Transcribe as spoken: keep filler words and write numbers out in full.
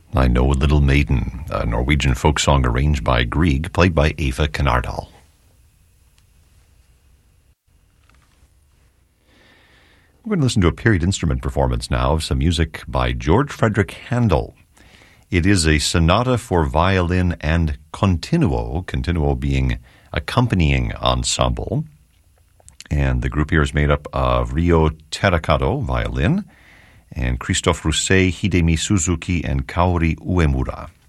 I Know a Little Maiden, a Norwegian folk song arranged by Grieg, played by Eva Kanardal. We're going to listen to a period instrument performance now of some music by George Frederick Handel. It is a sonata for violin and continuo, continuo being accompanying ensemble. And the group here is made up of Ryo Terakato, violin, and Christophe Rousset, Hidemi Suzuki, and Kaori Uemura.